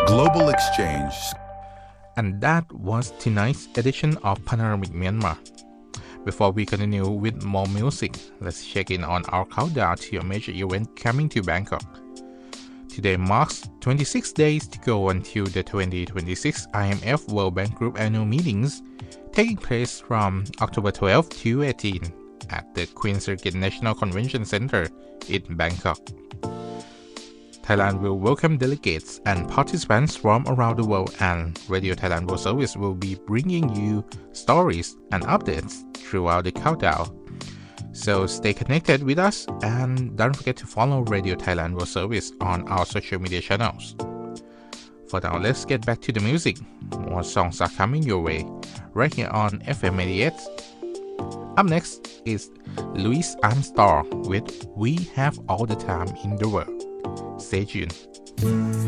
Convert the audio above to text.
Global Exchange. And that was tonight's edition of Panoramic Myanmar. Before we continue with more music, let's check in on our countdown to a major event coming to Bangkok. Today marks 26 days to go until the 2026 IMF World Bank Group annual meetings, taking place from October 12 to 18 at the Queen Sirikit National Convention Center in Bangkok. Thailand will welcome delegates and participants from around the world, and Radio Thailand World Service will be bringing you stories and updates throughout the countdown. So stay connected with us and don't forget to follow Radio Thailand World Service on our social media channels. For now, let's get back to the music. More songs are coming your way right here on FM 88. Up next is Louis Armstrong with We Have All the Time in the World. Stay tuned.